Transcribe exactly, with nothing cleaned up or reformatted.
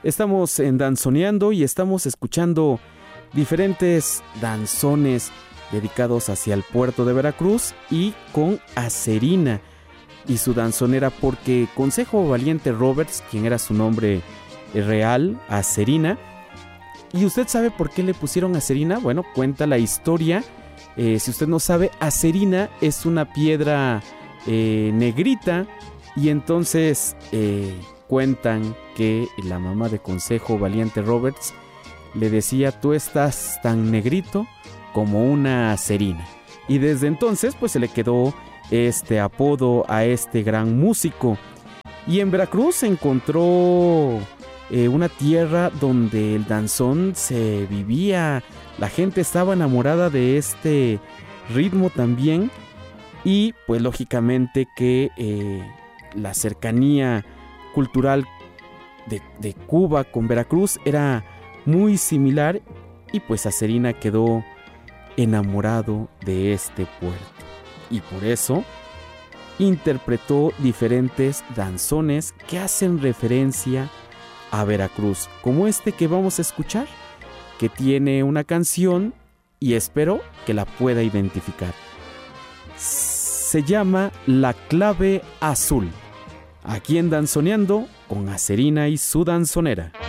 Estamos en Danzoneando y estamos escuchando diferentes danzones dedicados hacia el puerto de Veracruz y con Acerina y su danzonera, porque Consejo Valiente Roberts, quien era su nombre real, Acerina. ¿Y usted sabe por qué le pusieron Acerina? Bueno, cuenta la historia. Eh, si usted no sabe, Acerina es una piedra eh, negrita, y entonces eh, cuentan que la mamá de Consejo Valiente Roberts le decía: tú estás tan negrito como una Acerina. Y desde entonces pues se le quedó este apodo a este gran músico. Y en Veracruz se encontró eh, una tierra donde el danzón se vivía, la gente estaba enamorada de este ritmo también, y pues lógicamente que eh, la cercanía cultural de, de Cuba con Veracruz era muy similar, y pues Acerina quedó enamorado de este puerto, y por eso interpretó diferentes danzones que hacen referencia a Veracruz, como este que vamos a escuchar, que tiene una canción y espero que la pueda identificar. Se llama La Clave Azul, aquí en Danzoneando con Acerina y su danzonera.